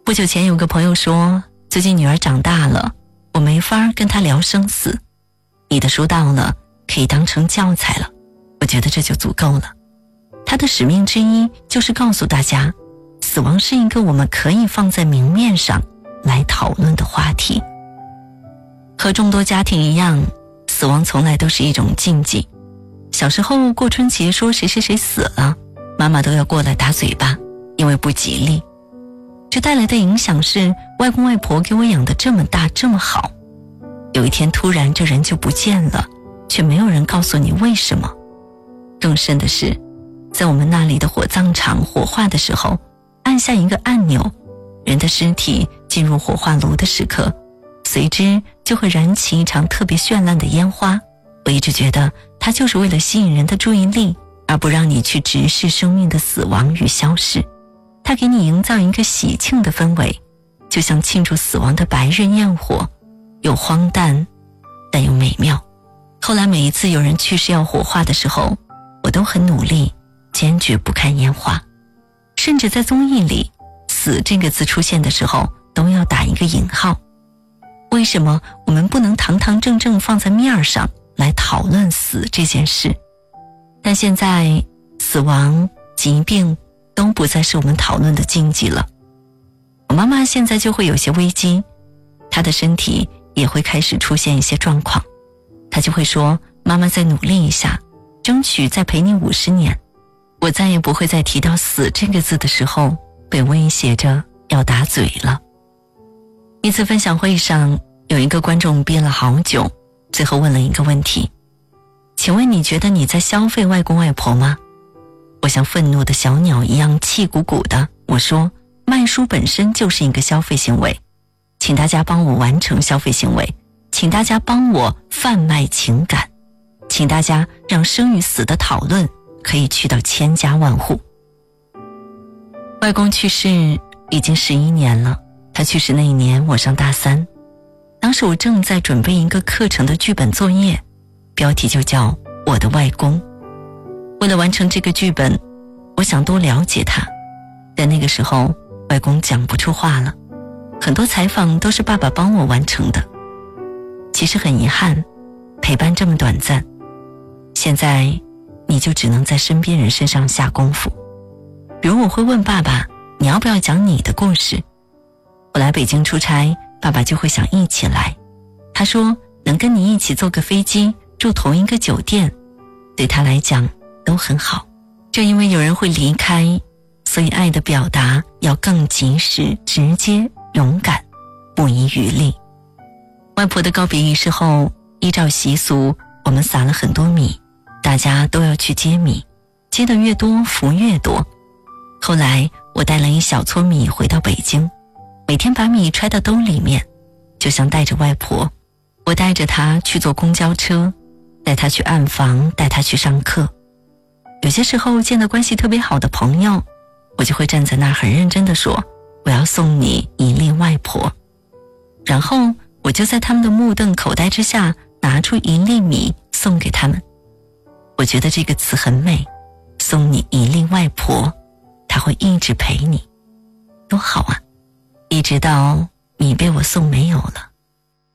不久前有个朋友说，最近女儿长大了，我没法跟她聊生死，你的书到了，可以当成教材了，我觉得这就足够了。他的使命之一就是告诉大家，死亡是一个我们可以放在明面上来讨论的话题。和众多家庭一样，死亡从来都是一种禁忌。小时候过春节说谁谁谁死了，妈妈都要过来打嘴巴，因为不吉利。这带来的影响是，外公外婆给我养得这么大这么好，有一天突然这人就不见了，却没有人告诉你为什么。更甚的是，在我们那里的火葬场火化的时候，按下一个按钮，人的尸体进入火化炉的时刻，随之就会燃起一场特别绚烂的烟花。我一直觉得它就是为了吸引人的注意力，而不让你去直视生命的死亡与消逝。它给你营造一个喜庆的氛围，就像庆祝死亡的白日焰火，又荒诞但又美妙。后来每一次有人去世要火化的时候，我都很努力坚决不看烟花，甚至在综艺里死这个字出现的时候都要打一个引号。为什么我们不能堂堂正正放在面上来讨论死这件事？但现在死亡、疾病都不再是我们讨论的禁忌了。我妈妈现在就会有些危机，她的身体也会开始出现一些状况，她就会说，妈妈再努力一下，争取再陪你50年。我再也不会在提到死这个字的时候被威胁着要打嘴了。一次分享会上，有一个观众憋了好久，最后问了一个问题，请问你觉得你在消费外公外婆吗？我像愤怒的小鸟一样气鼓鼓的，我说，卖书本身就是一个消费行为，请大家帮我完成消费行为，请大家帮我贩卖情感，请大家让生与死的讨论可以去到千家万户。外公去世已经11年了，他去世那一年我上大3，当时我正在准备一个课程的剧本作业，标题就叫我的外公。为了完成这个剧本，我想多了解他，但那个时候外公讲不出话了，很多采访都是爸爸帮我完成的。其实很遗憾，陪伴这么短暂，现在你就只能在身边人身上下功夫。比如我会问爸爸，你要不要讲你的故事？我来北京出差，爸爸就会想一起来，他说能跟你一起坐个飞机，住同一个酒店，对他来讲都很好。正因为有人会离开，所以爱的表达要更及时、直接、勇敢，不遗余力。外婆的告别仪式后，依照习俗，我们撒了很多米，大家都要去接米，接得越多福越多。后来我带了一小撮米回到北京，每天把米揣到兜里面，就像带着外婆。我带着她去坐公交车，带她去暗房，带她去上课。有些时候见到关系特别好的朋友，我就会站在那儿很认真地说，我要送你一粒外婆。然后我就在他们的目瞪口呆之下拿出一粒米送给他们。我觉得这个词很美，送你一粒外婆，她会一直陪你，多好啊！一直到米被我送没有了，